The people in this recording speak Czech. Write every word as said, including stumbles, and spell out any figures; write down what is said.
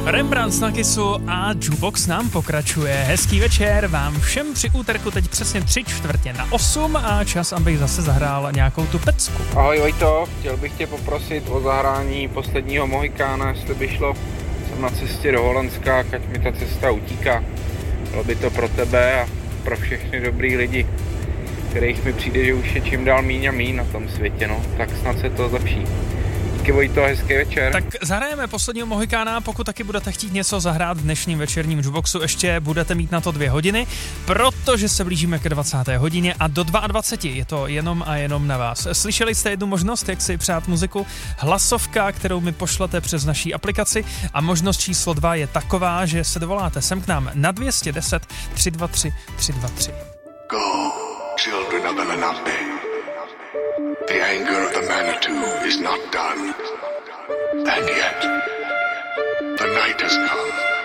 Rembrandt na Kissu a Jukebox nám pokračuje. Hezký večer vám všem při úterku, teď přesně tři čtvrtě na osm a čas, abych zase zahrál nějakou tu pecku. Ahoj Vojto, chtěl bych tě poprosit o zahrání posledního Mohikána, jestli by šlo. Jsem na cestě do Holandska, ať mi ta cesta utíká. Bylo by to pro tebe a pro všechny dobrý lidi, kterých mi přijde, že už je čím dál míň a míň na tom světě, no. Tak snad se to zlepší. Díky Vojto, hezký večer. Tak zahrajeme posledního Mohikána, pokud taky budete chtít něco zahrát v dnešním večerním Jukeboxu, ještě budete mít na to dvě hodiny, protože se blížíme ke dvacáté hodině a do dvaceti dvou je to jenom a jenom na vás. Slyšeli jste jednu možnost, jak si přát muziku? Hlasovka, kterou mi pošlete přes naší aplikaci, a možnost číslo dva je taková, že se dovoláte sem k nám na dvě stě deset tři dva tři tři dva tři. Go, children of the Lenape. The anger of the Manitou is not done, and yet the night has come.